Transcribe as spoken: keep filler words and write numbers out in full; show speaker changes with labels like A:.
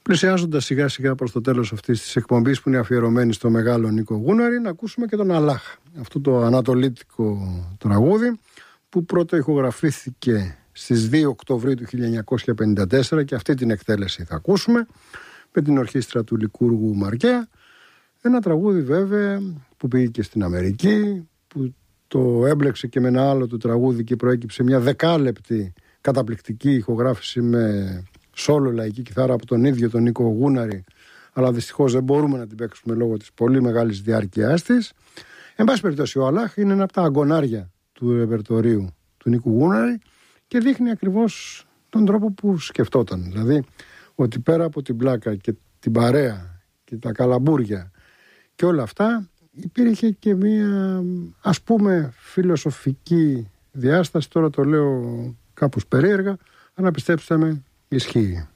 A: Πλησιάζοντας σιγά σιγά προς το τέλος αυτής της εκπομπής που είναι αφιερωμένη στο μεγάλο Νίκο Γούναρη, να ακούσουμε και τον Αλάχ, αυτό το ανατολίτικο τραγούδι που πρώτο ηχογραφήθηκε στις δύο Οκτωβρίου του χίλια εννιακόσια πενήντα τέσσερα, και αυτή την εκτέλεση θα ακούσουμε με την ορχήστρα του Λικούργου Μαρκέα. Ένα τραγούδι βέβαια που πήγε και στην Αμερική, που το έμπλεξε και με ένα άλλο του τραγούδι και προέκυψε μια δεκάλεπτη καταπληκτική ηχογράφηση με σόλο λαϊκή κιθάρα από τον ίδιο τον Νίκο Γούναρη, αλλά δυστυχώς δεν μπορούμε να την παίξουμε λόγω της πολύ μεγάλης διάρκειάς της. Εν πάση περιπτώσει, ο Αλάχ είναι ένα από τα αγκονάρια του ρεπερτορίου του Νίκου Γούναρη και δείχνει ακριβώς τον τρόπο που σκεφτόταν. Δηλαδή ότι πέρα από την πλάκα και την παρέα και τα καλαμπούρια και όλα αυτά, υπήρχε και μία, ας πούμε, φιλοσοφική διάσταση. Τώρα το λέω κάπως περίεργα, αλλά πιστέψτε με, ισχύει.